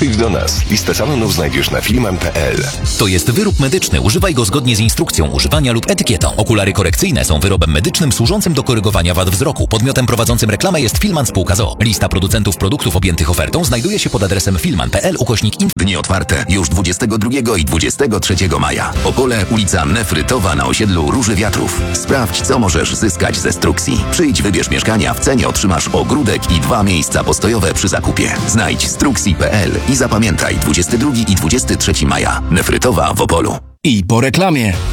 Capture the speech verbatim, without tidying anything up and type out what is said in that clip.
Przyjdź do nas. Listę salonów znajdziesz na filmam kropka p l. To jest wyrób medyczny. Używaj go zgodnie z instrukcją używania lub etykietą. Okulary korekcyjne są wyrobem medycznym służącym do korygowania wad wzroku. Podmiotem prowadzącym reklamę jest Filman Spółka z o o. Lista producentów produktów objętych ofertą znajduje się pod adresem filman kropka p l ukośnik info. Dni otwarte już dwudziestego drugiego i dwudziestego trzeciego maja. Opole, ulica Nefrytowa na osiedlu Róży Wiatrów. Sprawdź, co możesz zyskać ze Struxi. Przyjdź, wybierz mieszkania, w cenie otrzymasz ogródek i dwa miejsca postojowe przy zakupie. Znajdź struxi kropka p l i zapamiętaj dwudziestego drugiego i dwudziestego trzeciego maja. Nefrytowa w Opolu. I po reklamie.